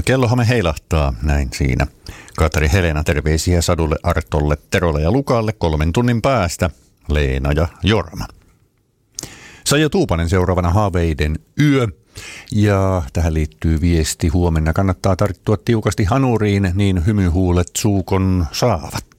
kellohamme heilahtaa, näin siinä. Katri Helena, terveisiä Sadulle, Artolle, Terolle ja Lukalle 3 tunnin päästä. Leena ja Jorma. Saija Tuupanen seuraavana haaveiden yö. Ja tähän liittyy viesti: huomenna kannattaa tarttua tiukasti hanuriin, niin hymyhuulet suukon saavat.